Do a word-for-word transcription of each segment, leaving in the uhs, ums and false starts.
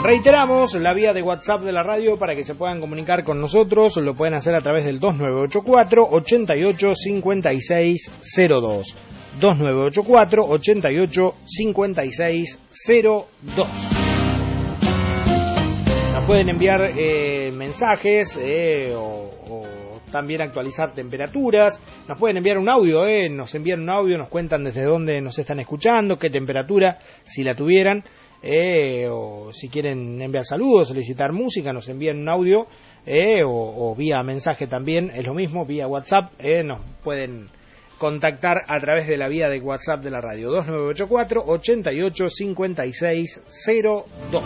Reiteramos la vía de WhatsApp de la radio para que se puedan comunicar con nosotros. Lo pueden hacer a través del dos nueve ocho cuatro, ocho ocho cinco seis cero dos. dos nueve ocho cuatro, ocho ocho cinco seis cero dos. Nos pueden enviar eh, mensajes eh, o, o también actualizar temperaturas. Nos pueden enviar un audio, eh, nos envían un audio, nos cuentan desde dónde nos están escuchando, qué temperatura, si la tuvieran. Eh, o si quieren enviar saludos, solicitar música, nos envían un audio eh, o, o vía mensaje también, es lo mismo, vía WhatsApp, eh, nos pueden contactar a través de la vía de WhatsApp de la radio, dos nueve ocho cuatro, ocho ocho cinco seis cero dos.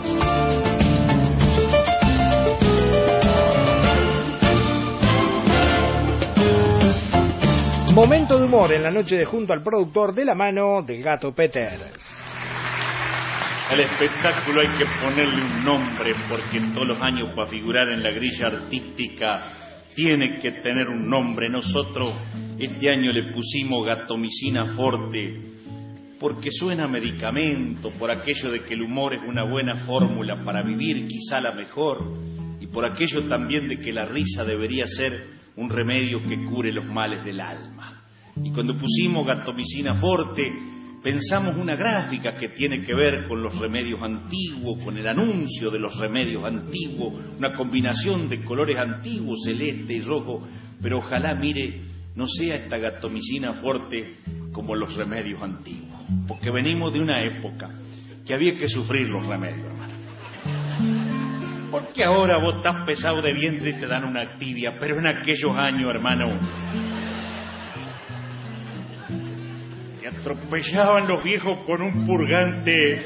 Momento de humor en la noche de Junto al Productor, de la mano del Gato Peters. Al espectáculo hay que ponerle un nombre, porque todos los años para figurar en la grilla artística tiene que tener un nombre. Nosotros este año le pusimos Gatomicina Forte, porque suena a medicamento, por aquello de que el humor es una buena fórmula para vivir, quizá la mejor, y por aquello también de que la risa debería ser un remedio que cure los males del alma. Y cuando pusimos Gatomicina Forte, pensamos una gráfica que tiene que ver con los remedios antiguos, con el anuncio de los remedios antiguos, una combinación de colores antiguos, celeste y rojo, pero ojalá, mire, no sea esta Gatomicina Forte como los remedios antiguos, porque venimos de una época que había que sufrir los remedios, hermano. Porque ahora vos estás pesado de vientre y te dan una activia, pero en aquellos años, hermano, atropellaban los viejos con un purgante.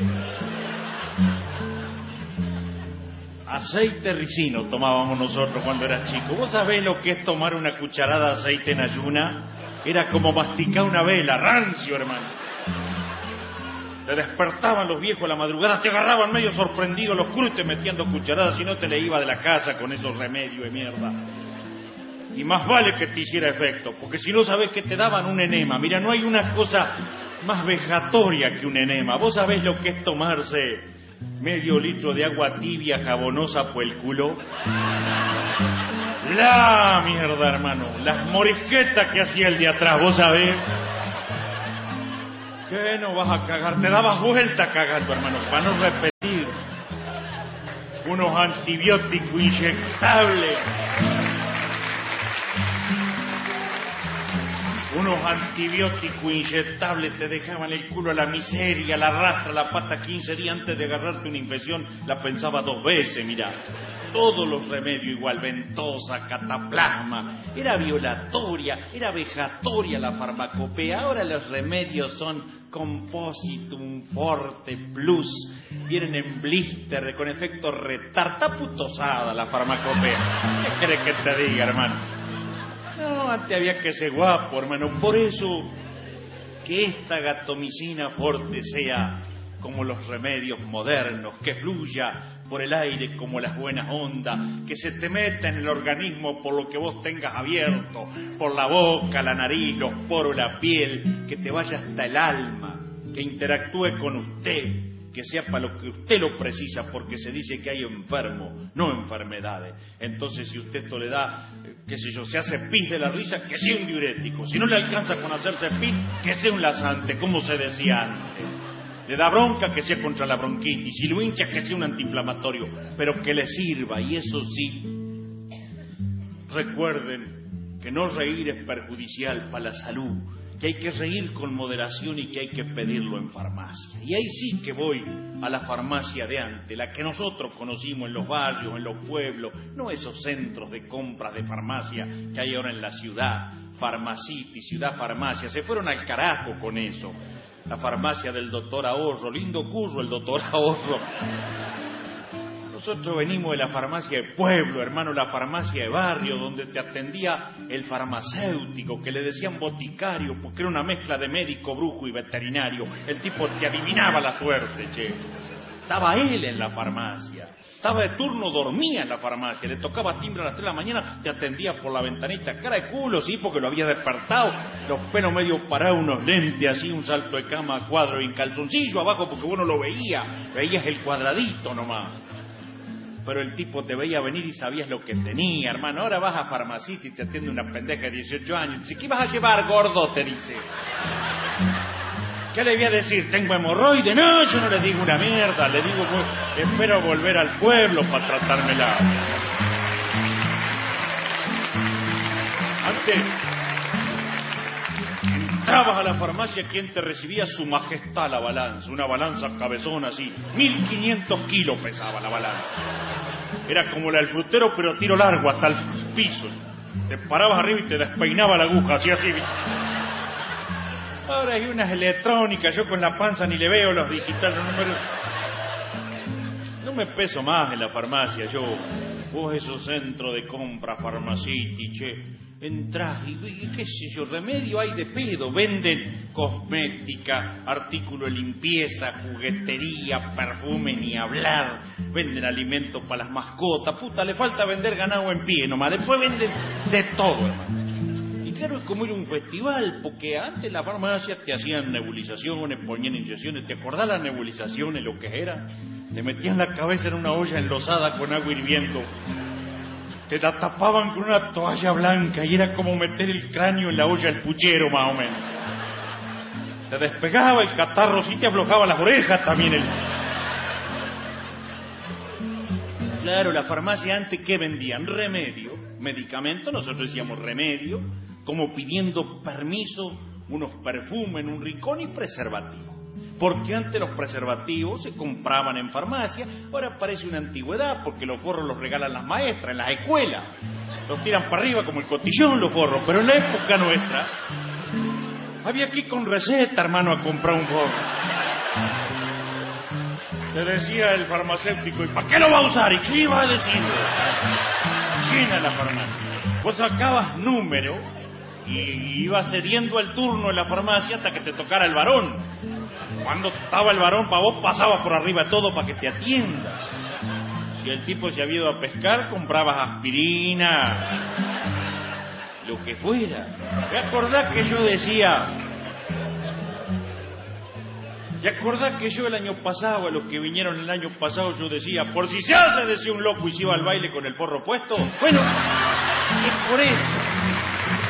Aceite ricino tomábamos nosotros cuando era chico. ¿Vos sabés lo que es tomar una cucharada de aceite en ayuna? Era como masticar una vela, rancio, hermano. Te despertaban los viejos a la madrugada, te agarraban medio sorprendido los cruces metiendo cucharadas y no te le iba de la casa con esos remedios de mierda. Y más vale que te hiciera efecto, porque si no sabés que te daban un enema. Mira, no hay una cosa más vejatoria que un enema. Vos sabés lo que es tomarse medio litro de agua tibia jabonosa por el culo. La mierda, hermano, las morisquetas que hacía el de atrás, vos sabés. ¿Qué no vas a cagar? Te dabas vuelta cagando, hermano, para no repetir. Unos antibióticos inyectables. Unos antibióticos inyectables te dejaban el culo a la miseria, la rastra, la pata quince días antes de agarrarte una infección, la pensaba dos veces, mirá. Todos los remedios igual, ventosa, cataplasma, era violatoria, era vejatoria la farmacopea. Ahora los remedios son Compositum Forte Plus, vienen en blister con efecto retard, está putosada la farmacopea. ¿Qué querés que te diga, hermano? No, antes había que ser guapo, hermano. Por eso, que esta Gatomicina Forte sea como los remedios modernos, que fluya por el aire como las buenas ondas, que se te meta en el organismo por lo que vos tengas abierto, por la boca, la nariz, los poros, la piel, que te vaya hasta el alma, que interactúe con usted, que sea para lo que usted lo precisa, porque se dice que hay enfermos, no enfermedades. Entonces, si usted esto le da, qué sé yo, se hace pis de la risa, que sea un diurético. Si no le alcanza con hacerse pis, que sea un laxante, como se decía antes. Le da bronca, que sea contra la bronquitis. Si lo hincha, que sea un antiinflamatorio, pero que le sirva. Y eso sí, recuerden que no reír es perjudicial para la salud, que hay que reír con moderación y que hay que pedirlo en farmacia. Y ahí sí que voy a la farmacia de antes, la que nosotros conocimos en los barrios, en los pueblos, no esos centros de compras de farmacia que hay ahora en la ciudad, Farmacity, Ciudad Farmacia, se fueron al carajo con eso. La farmacia del doctor Ahorro, lindo curro el doctor Ahorro. Nosotros venimos de la farmacia de pueblo, hermano, la farmacia de barrio, donde te atendía el farmacéutico, que le decían boticario, porque era una mezcla de médico, brujo y veterinario. El tipo te adivinaba la suerte, che. Estaba él en la farmacia. Estaba de turno, dormía en la farmacia. Le tocaba timbre a las tres de la mañana, te atendía por la ventanita. Cara de culo, sí, porque lo había despertado. Los pelos medio parados, unos lentes así, un salto de cama a cuadro y en calzoncillo abajo, porque vos no lo veías. Veías el cuadradito nomás. pero el tipo te veía venir y sabías lo que tenía, hermano. Ahora vas a Farmacita y te atiende una pendeja de dieciocho años. Dice, ¿qué vas a llevar, gordo? Te dice. ¿Qué le voy a decir? ¿Tengo hemorroide? No, yo no le digo una mierda. Le digo, espero volver al pueblo para tratármela. Antes, entrabas a la farmacia, quien te recibía, su majestad la balanza. Una balanza cabezona así. mil quinientos kilos pesaba la balanza. Era como la del frutero, pero tiro largo hasta el piso. Te parabas arriba y te despeinaba la aguja, así, así. Ahora hay unas electrónicas, yo con la panza ni le veo los digitales, los números. No me peso más en la farmacia, yo. Vos esos centros de compra Farmacity, che, entrás y, y qué sé yo, remedio hay de pedo. Venden cosmética, artículos de limpieza, juguetería, perfume, ni hablar. Venden alimentos para las mascotas. Puta, le falta vender ganado en pie nomás. Después venden de todo, hermano. Claro, es como ir a un festival, porque antes en la farmacia te hacían nebulizaciones, ponían inyecciones. ¿Te acordás las nebulizaciones, lo que era? Te metían la cabeza en una olla enlosada con agua hirviendo. Te la tapaban con una toalla blanca y era como meter el cráneo en la olla del puchero, más o menos. Te despegaba el catarro, sí te aflojaba las orejas también. El... Claro, la farmacia antes, ¿qué vendían? Remedio, medicamento, nosotros decíamos remedio, como pidiendo permiso, unos perfumes en un rincón y preservativos. Porque antes los preservativos se compraban en farmacia, ahora parece una antigüedad porque los forros los regalan las maestras en las escuelas. Los tiran para arriba como el cotillón los forros, pero en la época nuestra había que ir con receta, hermano, a comprar un forro. Te decía el farmacéutico, ¿y para qué lo va a usar? ¿Y qué iba a decir? Llena la farmacia. Vos sacabas número y ibas cediendo el turno en la farmacia hasta que te tocara el varón. Cuando estaba el varón, para vos pasaba por arriba todo para que te atienda. Si el tipo se había ido a pescar, comprabas aspirina, lo que fuera. ¿Te acordás que yo decía? ¿Te acordás que yo el año pasado, a los que vinieron el año pasado, yo decía, por si se hace, decía un loco y se iba al baile con el forro puesto? Bueno, es por eso.